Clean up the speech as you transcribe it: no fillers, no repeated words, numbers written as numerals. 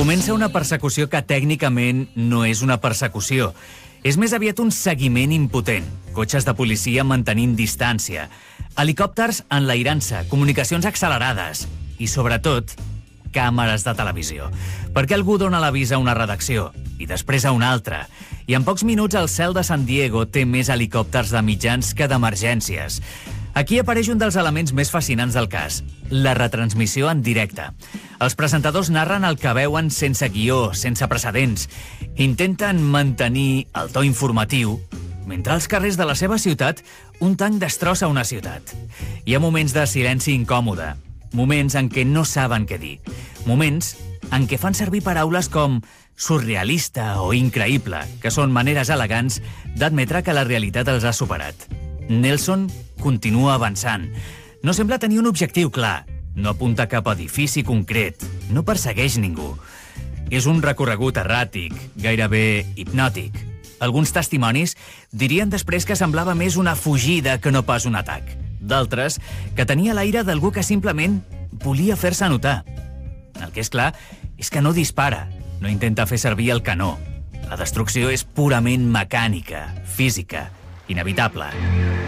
Comença una persecució que tècnicament no és una persecució. És més aviat un seguiment impotent. Cotxes de policia mantenint distància, helicòpters enlairant-se, comunicacions accelerades i, sobretot, càmeres de televisió. Perquè algú dona l'avís a una redacció i després a una altra. I en pocs minuts el cel de San Diego té més helicòpters de mitjans que d'emergències. Aquí apareix un dels elements més fascinants del cas, la retransmissió en directe. Els presentadors narren el que veuen sense guió, sense precedents. Intenten mantenir el to informatiu, mentre als carrers de la seva ciutat un tanc destrossa una ciutat. Hi ha moments de silenci incòmode, moments en què no saben què dir, moments en què fan servir paraules com surrealista o increïble, que són maneres elegants d'admetre que la realitat els ha superat. Nelson continua avançant. No sembla tenir un objectiu clar. No apunta cap edifici concret. No persegueix ningú. És un recorregut erràtic, gairebé hipnòtic. Alguns testimonis dirien després que semblava més una fugida que no pas un atac. D'altres, que tenia l'aire d'algú que simplement volia fer-se notar. El que és clar és que no dispara, no intenta fer servir el canó. La destrucció és purament mecànica, física, inevitable.